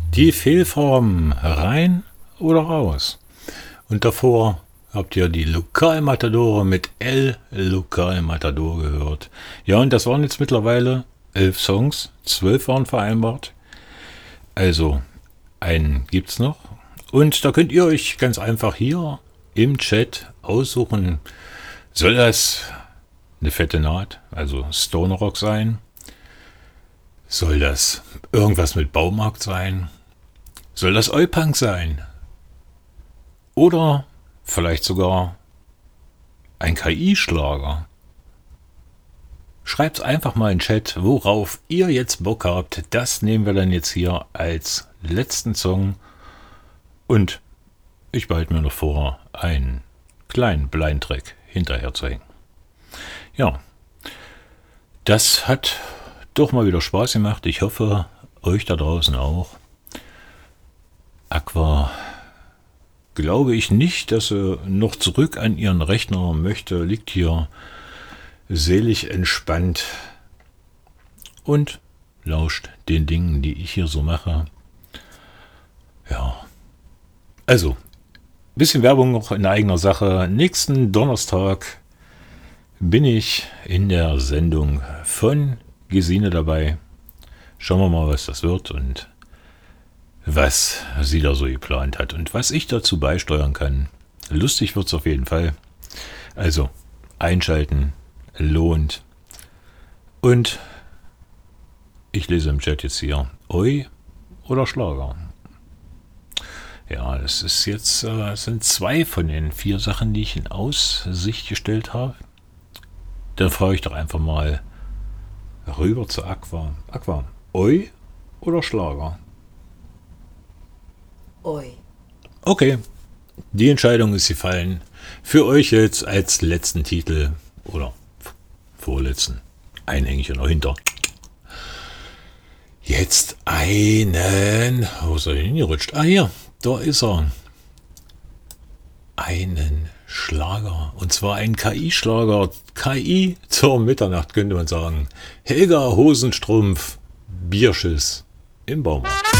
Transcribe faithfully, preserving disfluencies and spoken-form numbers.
Die Fehlform rein oder raus. Und davor habt ihr die Lokalmatadore mit El Lokalmatador gehört. Ja, und das waren jetzt mittlerweile elf Songs. Zwölf waren vereinbart. Also, einen gibt's noch. Und da könnt ihr euch ganz einfach hier im Chat aussuchen, soll das eine fette Naht, also Stoner Rock sein? Soll das irgendwas mit Baumarkt sein? Soll das Oi-Punk sein? Oder vielleicht sogar ein K I-Schlager? Schreibt einfach mal in den Chat, worauf ihr jetzt Bock habt. Das nehmen wir dann jetzt hier als letzten Song. Und ich behalte mir noch vor, einen kleinen Blind-Track hinterher zu hängen. Ja, das hat doch mal wieder Spaß gemacht. Ich hoffe, euch da draußen auch. Aqua, glaube ich nicht, dass sie noch zurück an ihren Rechner möchte. Liegt hier selig entspannt und lauscht den Dingen, die ich hier so mache. Ja, also, bisschen Werbung noch in eigener Sache. Nächsten Donnerstag bin ich in der Sendung von Gesine dabei. Schauen wir mal, was das wird und was sie da so geplant hat und was ich dazu beisteuern kann. Lustig wird es auf jeden Fall. Also, einschalten lohnt. Und ich lese im Chat jetzt hier Oi oder Schlager. Ja, das ist jetzt, äh, das sind zwei von den vier Sachen, die ich in Aussicht gestellt habe. Dann frage ich doch einfach mal rüber zu Aqua. Aqua, Oi oder Schlager? Oi. Okay, die Entscheidung ist gefallen. Für euch jetzt als letzten Titel oder vorletzten. Ein hänge ich ja noch hinter. Jetzt einen. Wo ist er hingerutscht? Ah, hier. Da ist er. Einen Schlager. Und zwar ein K I-Schlager. K I zur Mitternacht, könnte man sagen. Helga Hosenstrumpf. Bierschiss im Baumarkt.